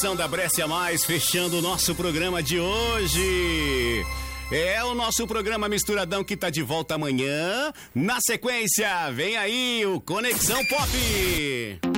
Da Brescia Mais, fechando o nosso programa de hoje. É o nosso programa Misturadão que tá de volta amanhã. Na sequência, vem aí o Conexão Pop.